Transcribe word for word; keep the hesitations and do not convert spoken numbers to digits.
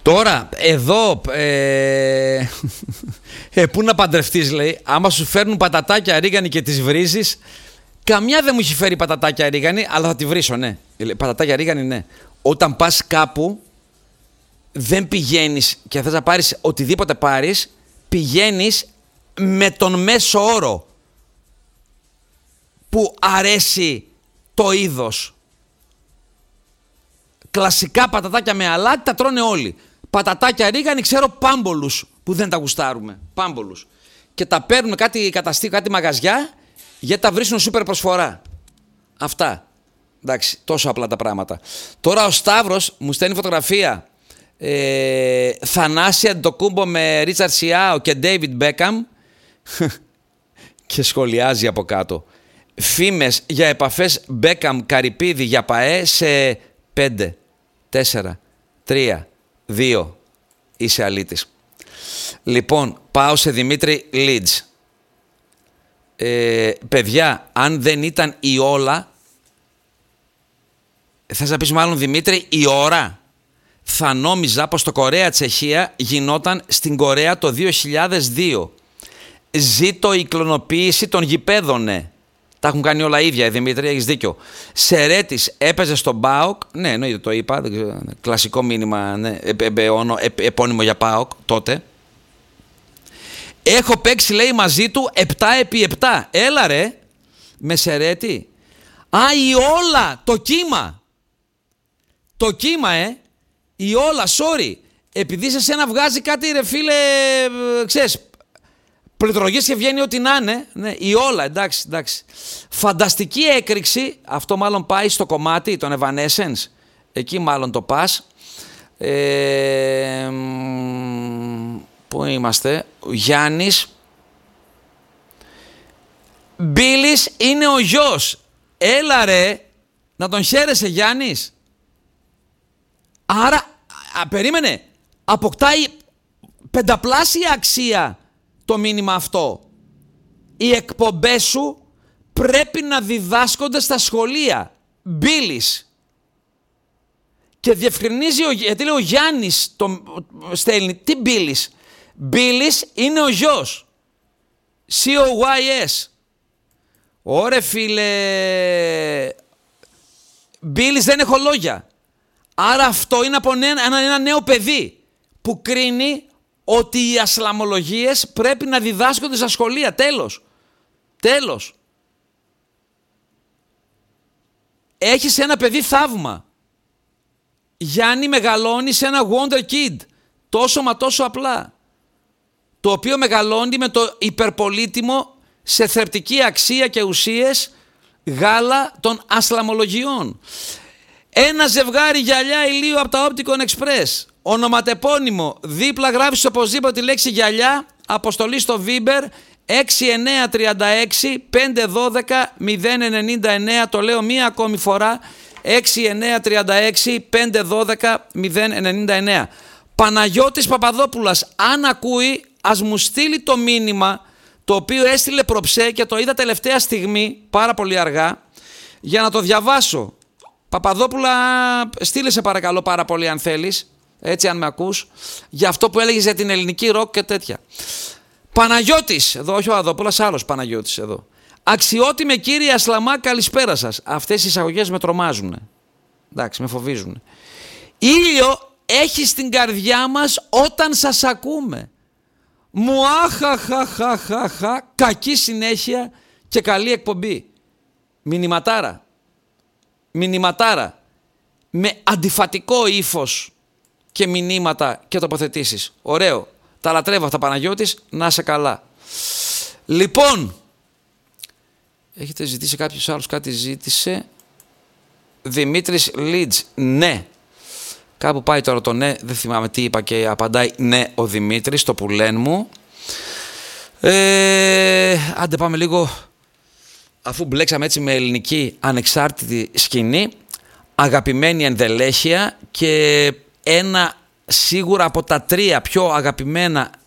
Τώρα, εδώ, ε, ε, πού να παντρευτείς, λέει, άμα σου φέρνουν πατατάκια ρίγανη και τις βρίζεις. Καμιά δεν μου έχει φέρει πατατάκια ρίγανη, αλλά θα τη βρίσω, ναι. Πατατάκια ρίγανη, ναι. Όταν πας κάπου, δεν πηγαίνεις και θες να πάρεις οτιδήποτε πάρεις, πηγαίνεις με τον μέσο όρο που αρέσει το είδος. Κλασικά πατατάκια με αλάτι τα τρώνε όλοι. Πατατάκια ρίγανη ξέρω πάμπολους που δεν τα γουστάρουμε. Πάμπολους. Και τα παίρνουν κάτι καταστή, κάτι μαγαζιά, γιατί τα βρίσκουν σούπερ προσφορά. Αυτά. Εντάξει, τόσο απλά τα πράγματα. Τώρα ο Σταύρος μου στέλνει φωτογραφία ε, Θανάση Αντετοκούμπο με Ρίτσαρντ Σιάο και Ντέιβιντ Μπέκαμ και σχολιάζει από κάτω. Φήμες για επαφές Μπέκαμ Καρυπίδη για ΠΑΕ σε πέντε, τέσσερα, τρία, δύο. Είσαι αλήτης. Λοιπόν, πάω σε Δημήτρη Λίτζ. Ε, παιδιά, αν δεν ήταν η όλα, θες να πεις μάλλον Δημήτρη, η ώρα, θα νόμιζα πως το Κορέα-Τσεχία γινόταν στην Κορέα το δύο χιλιάδες δύο. Ζήτω η κλωνοποίηση των γηπέδων, ναι. Τα έχουν κάνει όλα ίδια, Δημήτρη, έχεις δίκιο. Σερέτης έπαιζε στον ΠΑΟΚ, ναι, εννοείται το είπα, κλασικό μήνυμα, ναι, επώνυμο για ΠΑΟΚ τότε. Έχω παίξει, λέει, μαζί του επτά επί επτά. Έλα ρε, με Σερέτη. Α, η όλα, το κύμα. Το κύμα, ε. Η όλα, sorry. Επειδή σε σένα βγάζει κάτι, ρε φίλε, ξέρεις, πληκτρολογίες και βγαίνει ό,τι να είναι. Ναι, η όλα, εντάξει, εντάξει. Φανταστική έκρηξη, αυτό μάλλον πάει στο κομμάτι των Evanescence. Εκεί μάλλον το πας. Ε, πού είμαστε, ο Γιάννης. Μπίλης είναι ο γιος. Έλα ρε, να τον χαίρεσαι Γιάννης. Άρα, α, περίμενε, αποκτάει πενταπλάσια αξία το μήνυμα αυτό. Οι εκπομπές σου πρέπει να διδάσκονται στα σχολεία. Μπίλης. Και διευκρινίζει, ο, γιατί λέει ο Γιάννης το στέλνει. Τι Μπίλης? Μπίλης είναι ο γιος. σι ο γουάι ες. Ωρε φίλε. Μπίλης δεν έχω λόγια. Άρα αυτό είναι από ένα, ένα, ένα νέο παιδί που κρίνει ότι οι ασλαμολογίες πρέπει να διδάσκονται στα σχολεία. Τέλος. Τέλος. Έχεις ένα παιδί θαύμα. Γιάννη, μεγαλώνει σε ένα wonder kid. Τόσο μα τόσο απλά. Το οποίο μεγαλώνει με το υπερπολίτιμο σε θρεπτική αξία και ουσίες γάλα των ασλαμολογιών. Ένα ζευγάρι γυαλιά ηλίου από τα Opticon Express. Ονοματεπώνυμο. Δίπλα γράφεις οπωσδήποτε τη λέξη γυαλιά. Αποστολή στο Viber έξι εννιά τρία έξι πέντε ένα δύο μηδέν εννιά εννιά. Το λέω μία ακόμη φορά. έξι εννιά τρία έξι πέντε ένα δύο μηδέν εννιά εννιά. Παναγιώτης Παπαδόπουλας, αν ακούει, ας μου στείλει το μήνυμα το οποίο έστειλε προψέ και το είδα τελευταία στιγμή, πάρα πολύ αργά, για να το διαβάσω. Παπαδόπουλα, στείλε σε παρακαλώ πάρα πολύ αν θέλεις, έτσι αν με ακούς, για αυτό που έλεγες για την ελληνική ροκ και τέτοια. Παναγιώτης, εδώ όχι ο Παπαδόπουλας, άλλος Παναγιώτης εδώ. Αξιότιμε κύριε Ασλαμά, καλησπέρα σας. Αυτές οι εισαγωγές με τρομάζουν. Εντάξει, με φοβίζουν. Ήλιο έχει στην καρδιά μας όταν σας ακούμε. Μουάχαχαχαχαχα, κακή συνέχεια και καλή εκπομπή. Μηνυματάρα. Μηνυματάρα. Με αντιφατικό ύφος και μηνύματα και τοποθετήσεις. Ωραίο. Τα λατρεύω αυτά, Παναγιώτης. Να σε καλά. Λοιπόν, έχετε ζητήσει κάποιος άλλος κάτι ζήτησε. Δημήτρης Λίτζ. Ναι. Κάπου πάει τώρα το ναι. Δεν θυμάμαι τι είπα και απαντάει ναι ο Δημήτρης. Το που λένε μου. Ε, άντε πάμε λίγο. Αφού μπλέξαμε έτσι με ελληνική ανεξάρτητη σκηνή. Αγαπημένη ενδελέχεια και ένα σίγουρα από τα τρία πιο αγαπημένα